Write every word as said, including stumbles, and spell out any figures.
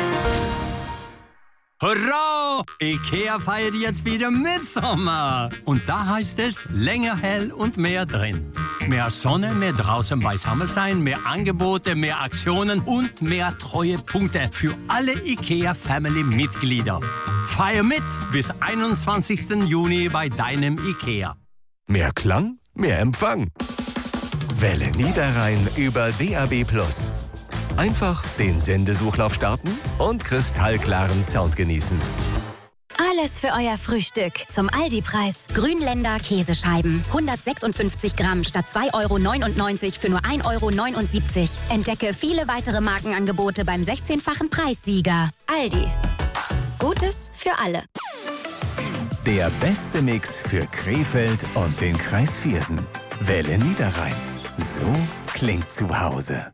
Hurra! IKEA feiert jetzt wieder Mitsommer. Und da heißt es länger hell und mehr drin. Mehr Sonne, mehr draußen beisammen sein, mehr Angebote, mehr Aktionen und mehr Treuepunkte für alle IKEA-Family-Mitglieder. Feier mit bis einundzwanzigsten Juni bei deinem IKEA. Mehr Klang, mehr Empfang. Welle Niederrhein über D A B plus. Einfach den Sendesuchlauf starten und kristallklaren Sound genießen. Alles für euer Frühstück zum Aldi-Preis. Grünländer Käsescheiben. hundertsechsundfünfzig Gramm statt zwei Euro neunundneunzig für nur ein Euro neunundsiebzig. Entdecke viele weitere Markenangebote beim sechzehnfachen Preissieger. Aldi. Gutes für alle. Der beste Mix für Krefeld und den Kreis Viersen. Welle Niederrhein. So klingt zu Hause.